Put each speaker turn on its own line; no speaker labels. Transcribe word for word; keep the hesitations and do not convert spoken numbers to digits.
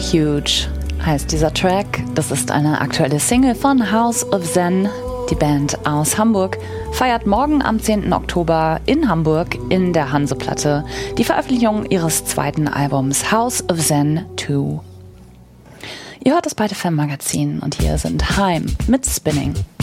Huge heißt dieser Track. Das ist eine aktuelle Single von House of Zen. Die Band aus Hamburg feiert morgen am zehnten Oktober in Hamburg in der Hanseplatte die Veröffentlichung ihres zweiten Albums House of Zen zwei. Ihr hört das Byte F M Magazin und hier sind Haim mit Spinning.